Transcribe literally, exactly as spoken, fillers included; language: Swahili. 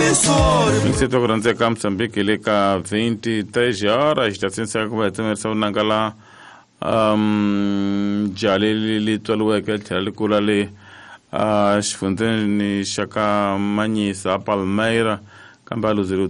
Mixito kuranzia ka Msambiki ilika vinte e três horas. Estação kwa temersa unangala um, jalili litwaluwa kelchali kulali uh, shfunteni shaka manyisa Palmeira kambalo